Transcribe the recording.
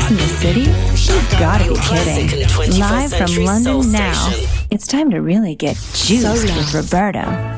in the city? You've got to be kidding. Live from London now, it's time to really get juiced with Roberto.